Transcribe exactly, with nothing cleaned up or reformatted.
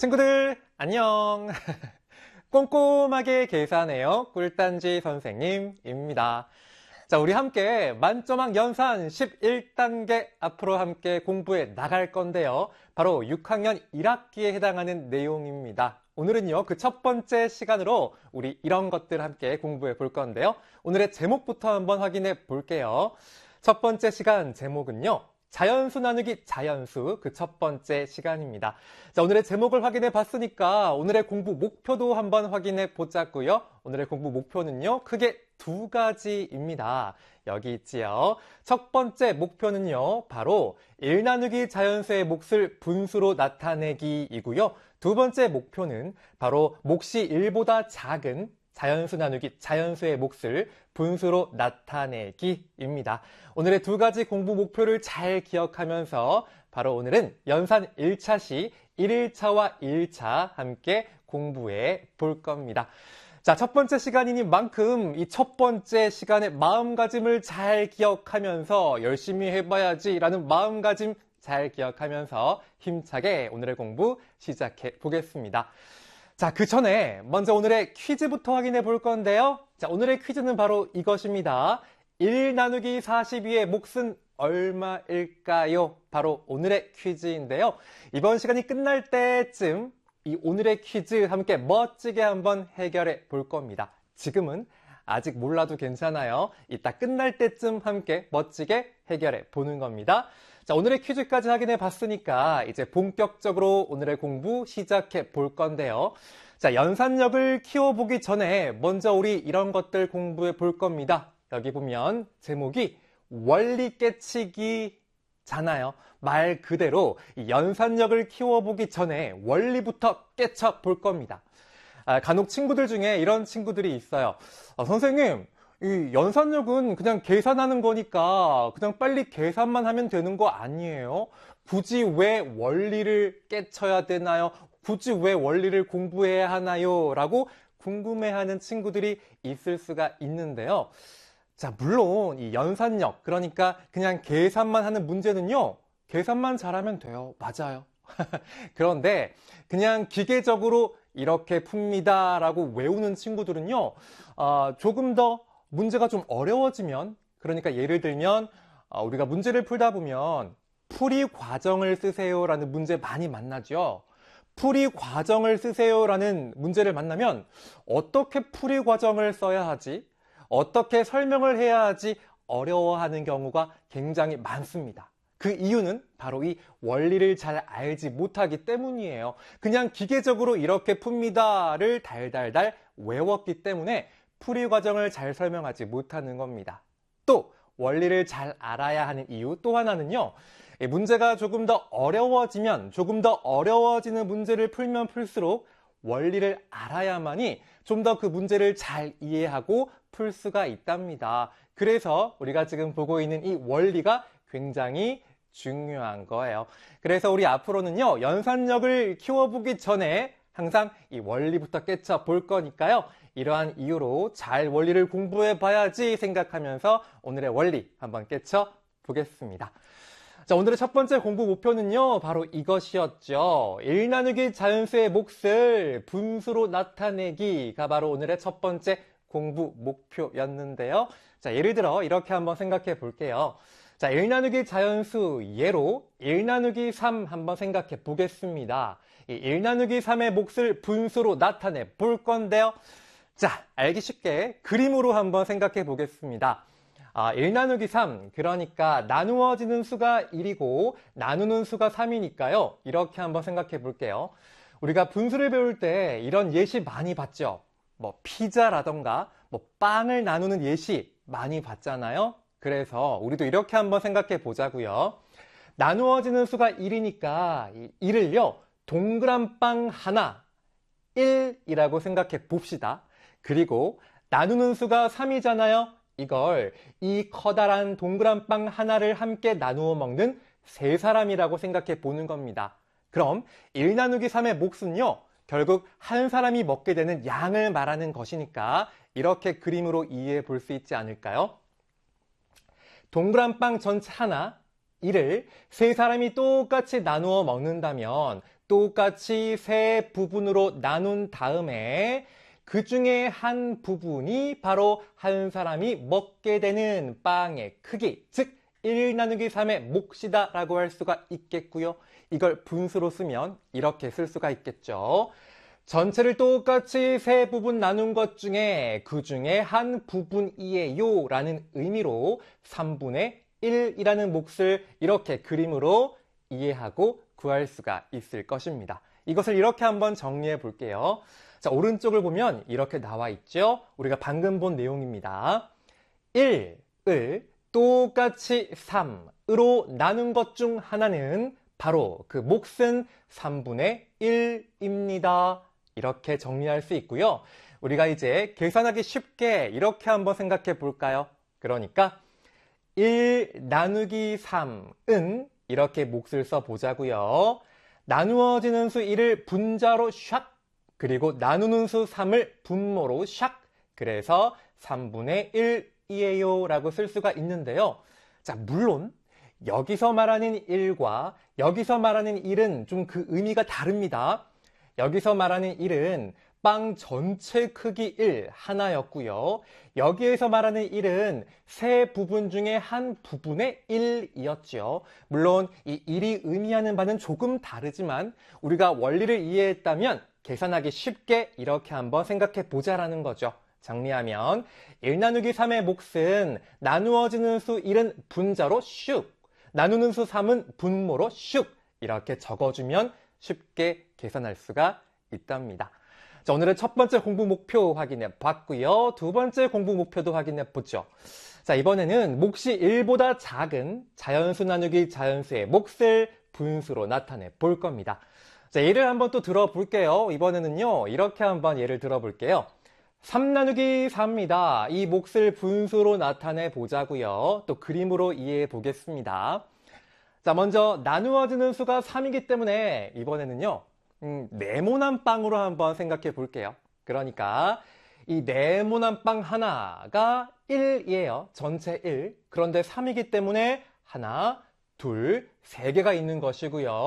친구들 안녕. 꼼꼼하게 계산해요 꿀단지 선생님입니다. 자, 우리 함께 만점학 연산 십일 단계 앞으로 함께 공부해 나갈 건데요. 바로 육 학년 일 학기에 해당하는 내용입니다. 오늘은요, 그 첫 번째 시간으로 우리 이런 것들 함께 공부해 볼 건데요. 오늘의 제목부터 한번 확인해 볼게요. 첫 번째 시간 제목은요, 자연수 나누기 자연수, 그 첫 번째 시간입니다. 자, 오늘의 제목을 확인해 봤으니까 오늘의 공부 목표도 한번 확인해 보자고요. 오늘의 공부 목표는요, 크게 두 가지입니다. 여기 있지요. 첫 번째 목표는요, 바로 일 나누기 자연수의 몫을 분수로 나타내기이고요. 두 번째 목표는 바로 몫이 일보다 작은 자연수 나누기 자연수의 몫을 분수로 나타내기입니다. 오늘의 두 가지 공부 목표를 잘 기억하면서 바로 오늘은 연산 일 차 시 일 일차와 이 일차 함께 공부해 볼 겁니다. 자, 첫 번째 시간이니만큼 이 첫 번째 시간의 마음가짐을 잘 기억하면서 열심히 해봐야지라는 마음가짐 잘 기억하면서 힘차게 오늘의 공부 시작해 보겠습니다. 자, 그 전에 먼저 오늘의 퀴즈부터 확인해 볼 건데요. 자, 오늘의 퀴즈는 바로 이것입니다. 일 나누기 사십이의 몫은 얼마일까요? 바로 오늘의 퀴즈인데요. 이번 시간이 끝날 때쯤 이 오늘의 퀴즈 함께 멋지게 한번 해결해 볼 겁니다. 지금은 아직 몰라도 괜찮아요. 이따 끝날 때쯤 함께 멋지게 해결해 보는 겁니다. 자, 오늘의 퀴즈까지 확인해 봤으니까 이제 본격적으로 오늘의 공부 시작해 볼 건데요. 자, 연산력을 키워보기 전에 먼저 우리 이런 것들 공부해 볼 겁니다. 여기 보면 제목이 원리 깨치기잖아요. 말 그대로 이 연산력을 키워보기 전에 원리부터 깨쳐 볼 겁니다. 아, 간혹 친구들 중에 이런 친구들이 있어요. 아, 선생님, 이 연산력은 그냥 계산하는 거니까 그냥 빨리 계산만 하면 되는 거 아니에요? 굳이 왜 원리를 깨쳐야 되나요? 굳이 왜 원리를 공부해야 하나요? 라고 궁금해하는 친구들이 있을 수가 있는데요. 자, 물론 이 연산력, 그러니까 그냥 계산만 하는 문제는요, 계산만 잘하면 돼요. 맞아요. 그런데 그냥 기계적으로 이렇게 풉니다 라고 외우는 친구들은요, 어, 조금 더 문제가 좀 어려워지면, 그러니까 예를 들면 어, 우리가 문제를 풀다 보면 풀이 과정을 쓰세요 라는 문제 많이 만나죠. 풀이 과정을 쓰세요 라는 문제를 만나면 어떻게 풀이 과정을 써야 하지? 어떻게 설명을 해야 하지? 어려워하는 경우가 굉장히 많습니다. 그 이유는 바로 이 원리를 잘 알지 못하기 때문이에요. 그냥 기계적으로 이렇게 풉니다를 달달달 외웠기 때문에 풀이 과정을 잘 설명하지 못하는 겁니다. 또 원리를 잘 알아야 하는 이유 또 하나는요. 문제가 조금 더 어려워지면 조금 더 어려워지는 문제를 풀면 풀수록 원리를 알아야만이 좀 더 그 문제를 잘 이해하고 풀 수가 있답니다. 그래서 우리가 지금 보고 있는 이 원리가 굉장히 중요한 거예요. 그래서 우리 앞으로는요, 연산력을 키워보기 전에 항상 이 원리부터 깨쳐 볼 거니까요. 이러한 이유로 잘 원리를 공부해 봐야지 생각하면서 오늘의 원리 한번 깨쳐 보겠습니다. 자, 오늘의 첫 번째 공부 목표는요, 바로 이것이었죠. 일 나누기 자연수의 몫을 분수로 나타내기가 바로 오늘의 첫 번째 공부 목표였는데요. 자, 예를 들어 이렇게 한번 생각해 볼게요. 자, 일 나누기 자연수 예로 일 나누기 삼 한번 생각해 보겠습니다. 이 일 나누기 삼의 몫을 분수로 나타내 볼 건데요. 자, 알기 쉽게 그림으로 한번 생각해 보겠습니다. 아, 일 나누기 삼, 그러니까 나누어지는 수가 일이고 나누는 수가 삼이니까요. 이렇게 한번 생각해 볼게요. 우리가 분수를 배울 때 이런 예시 많이 봤죠. 뭐 피자라던가 뭐 빵을 나누는 예시 많이 봤잖아요. 그래서 우리도 이렇게 한번 생각해 보자고요. 나누어지는 수가 일이니까 이 일을요, 동그란 빵 하나, 일이라고 생각해 봅시다. 그리고 나누는 수가 삼이잖아요. 이걸 이 커다란 동그란 빵 하나를 함께 나누어 먹는 세 사람이라고 생각해 보는 겁니다. 그럼 일 나누기 삼의 몫은요, 결국 한 사람이 먹게 되는 양을 말하는 것이니까 이렇게 그림으로 이해해 볼 수 있지 않을까요? 동그란 빵 전체 하나, 이를 세 사람이 똑같이 나누어 먹는다면 똑같이 세 부분으로 나눈 다음에 그 중에 한 부분이 바로 한 사람이 먹게 되는 빵의 크기, 즉 일 나누기 삼의 몫이다 라고 할 수가 있겠고요. 이걸 분수로 쓰면 이렇게 쓸 수가 있겠죠. 전체를 똑같이 세 부분 나눈 것 중에 그 중에 한 부분이에요 라는 의미로 삼분의 일이라는 몫을 이렇게 그림으로 이해하고 구할 수가 있을 것입니다. 이것을 이렇게 한번 정리해 볼게요. 자, 오른쪽을 보면 이렇게 나와 있죠. 우리가 방금 본 내용입니다. 일을 똑같이 삼으로 나눈 것 중 하나는 바로 그 몫은 삼분의 일입니다. 이렇게 정리할 수 있고요. 우리가 이제 계산하기 쉽게 이렇게 한번 생각해 볼까요? 그러니까 일 나누기 삼은 이렇게 몫을 써보자고요. 나누어지는 수 일을 분자로 샥, 그리고 나누는 수 삼을 분모로 샥, 그래서 삼분의 일이에요 라고 쓸 수가 있는데요. 자, 물론 여기서 말하는 일과 여기서 말하는 일은 좀 그 의미가 다릅니다. 여기서 말하는 일은 빵 전체 크기 일 하나였고요. 여기에서 말하는 일은 세 부분 중에 한 부분의 일이었죠. 물론 이 일이 의미하는 바는 조금 다르지만 우리가 원리를 이해했다면 계산하기 쉽게 이렇게 한번 생각해 보자라는 거죠. 정리하면 일 나누기 삼의 몫은 나누어지는 수 일은 분자로 슉, 나누는 수 삼은 분모로 슉 이렇게 적어주면 쉽게 계산할 수가 있답니다. 자, 오늘은 첫 번째 공부 목표 확인해 봤고요. 두 번째 공부 목표도 확인해 보죠. 자, 이번에는 몫이 일보다 작은 자연수 나누기 자연수의 몫을 분수로 나타내 볼 겁니다. 자, 예를 한번 또 들어볼게요. 이번에는요, 이렇게 한번 예를 들어볼게요. 삼 나누기 사입니다. 이 몫을 분수로 나타내 보자고요. 또 그림으로 이해해 보겠습니다. 자, 먼저 나누어지는 수가 삼이기 때문에 이번에는요, 음, 네모난 빵으로 한번 생각해 볼게요. 그러니까 이 네모난 빵 하나가 일이에요. 전체 일. 그런데 삼이기 때문에 하나, 둘, 세 개가 있는 것이고요.